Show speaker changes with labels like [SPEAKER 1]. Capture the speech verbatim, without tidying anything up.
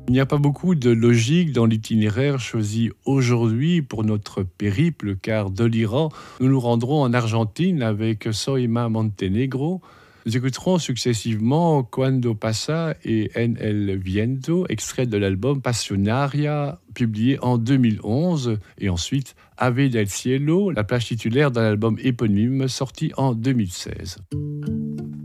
[SPEAKER 1] Il n'y a pas beaucoup de logique dans l'itinéraire choisi aujourd'hui pour notre périple, car de l'Iran, nous nous rendrons en Argentine avec Soima Montenegro. Nous écouterons successivement Cuando pasa et En el viento, extrait de l'album Passionaria, publié en deux mille onze, et ensuite Ave del cielo, la plage titulaire d'un album éponyme sorti en deux mille seize.